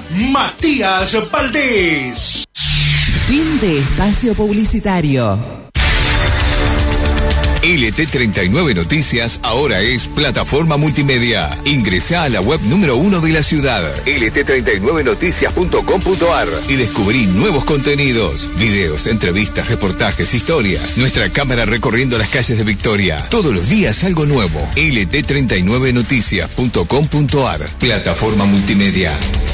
Matías Valdés. Fin de espacio publicitario. LT39 Noticias ahora es plataforma multimedia. Ingresá a la web número 1 de la ciudad, lt39noticias.com.ar, y descubrí nuevos contenidos, videos, entrevistas, reportajes, historias, nuestra cámara recorriendo las calles de Victoria. Todos los días algo nuevo. lt39noticias.com.ar, plataforma multimedia.